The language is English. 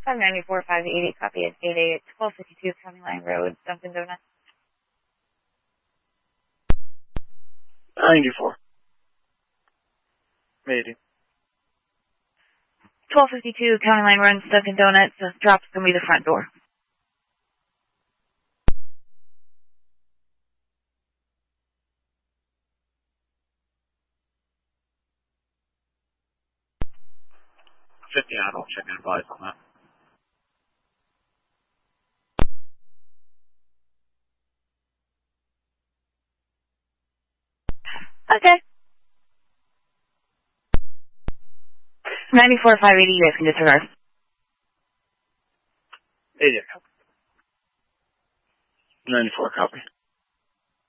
594, 580, copy at 1252 County Line Road, Dunkin' Donuts. 94. 80. 1252 County Line Road, Dunkin' Donuts. Drop's gonna be the front door. I'll check and advise on that. Okay. 94, 580, you guys can disregard. 80, copy. 94, copy.